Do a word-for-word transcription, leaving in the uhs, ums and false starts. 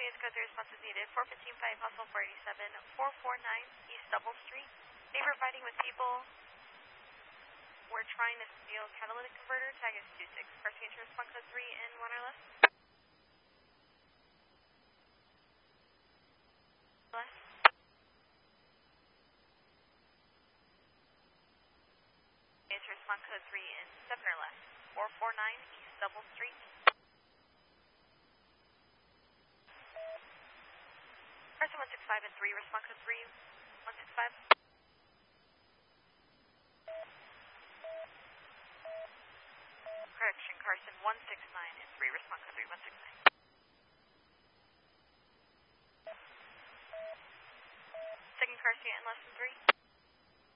Phoenix Code three responses needed. four fifteen five, hustle four eighty-seven, four forty-nine East Double Street. Neighbor fighting with people. We're trying to steal catalytic converter. Tag is two six. Car C N T response code three in one or less. Less. C N T response code three in seven or less. four forty-nine East Double Street. Carson one six five and three, response code three, one six five. Correction, Carson one six nine and three, response code three, one six nine. Second car, C N T less than three.